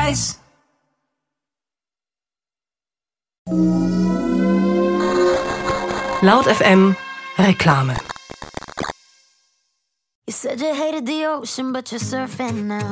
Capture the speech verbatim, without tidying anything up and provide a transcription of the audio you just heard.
Eis. Laut F M Reklame. You said you hated the ocean, but you're surfing now.